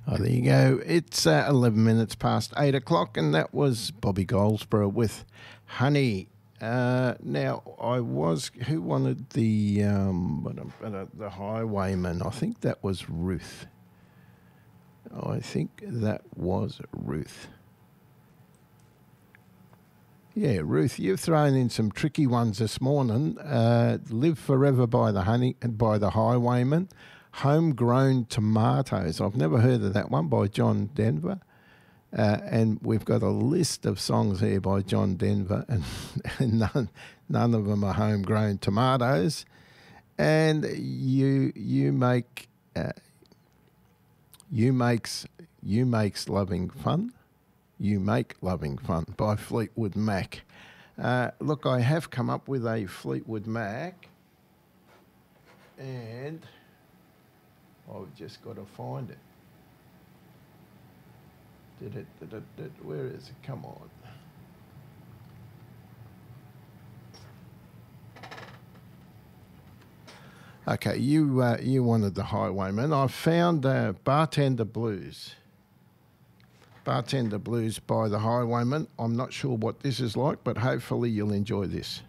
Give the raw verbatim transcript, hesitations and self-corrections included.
Oh, there you go. It's uh, eleven minutes past eight o'clock, and that was Bobby Goldsboro with Honey. Uh, now, I was, who wanted the, um, the Highwayman? I think that was Ruth. I think that was Ruth. Yeah, Ruth, you've thrown in some tricky ones this morning. Uh, Live Forever by the Honey, by the Highwayman. Homegrown Tomatoes. I've never heard of that one, by John Denver. Uh, and we've got a list of songs here by John Denver, and, and none, none of them are homegrown tomatoes. And you you make uh, you makes you makes loving fun. You make loving fun by Fleetwood Mac. Uh, look, I have come up with a Fleetwood Mac, and I've just got to find it. Did it, did it, did it, where is it? Come on. Okay, you uh, you wanted the Highwayman. I found uh, Bartender Blues. Bartender Blues by the Highwayman. I'm not sure what this is like, but hopefully you'll enjoy this.